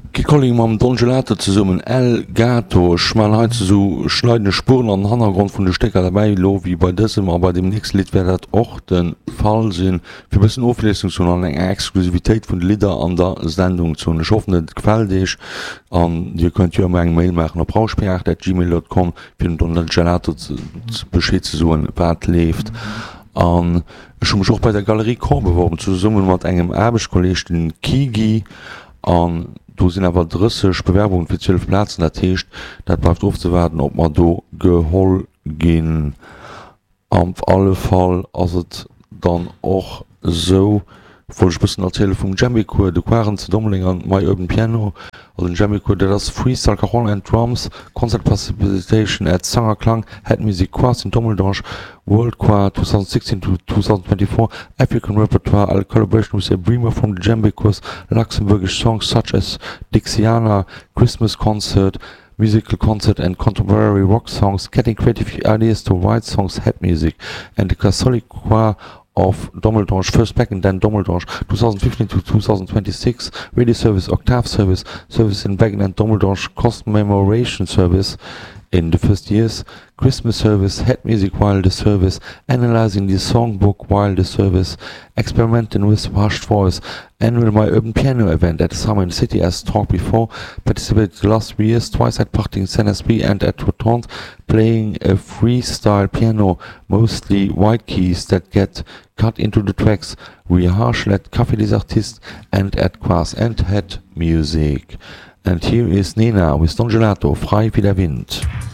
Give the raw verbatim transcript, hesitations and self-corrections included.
Calling mam Don Gelato zu summen El Gato schmal he so schneidende Spuren an den Hintergrund von der Stecker dabei lo wie bei diesem, aber dem nächsten Lied wäre dat auch den Fall sinn für bisschen Auflesung zu an eng Exklusivität von Lieder an der Sendung zu ich hoffe gefällt dich an ihr könnt ja eng Mail machen op brauspercht at gmail dot com für den Don Gelato beschä zu suchen wat lebt an schon mich auch bei der Galerie Korb beworben zu summen mat engem Erbeschkolleg den Kigi an du sind aber drissig Bewerbungen für zwölf Plätzen erthecht, dat bleibt aufzuwerten, ob man do geholl gehen. Auf alle Fall, also dann auch so, wollte ich ein bisschen erzählen vom Jamiko, du waren zu Dommelingen, mein Urban Piano, also ein Jamiko, der das Freestyle Cajon and Drums, Concert Participation at Sangerklang, Head Music Quas in Dommeldange, World Choir twenty sixteen to twenty twenty-four, African Repertoire, a collaboration with a Bremer from the Jambicos, Luxembourgish songs such as Dixiana, Christmas Concert, musical concert and contemporary rock songs, getting creative ideas to write songs, head music, and the Catholic Choir of Dommeldange, first back and then Dommeldange, twenty fifteen to twenty twenty-six, radio service, octave service, service in Bergen and Dommeldange, commemoration service in the first years, Christmas service, head music while the service, analyzing the songbook while the service, experimenting with hushed voice, annual My Urban Piano event at the Summer in the City as talked before, participated the last three years, twice at Parting Saint Esprit and at Rotonde, playing a freestyle piano, mostly white keys that get cut into the tracks, rehearsed at Café des Artistes and at Quas and Head Music. And here is Nena with Don Gelato, Frei wie der Wind.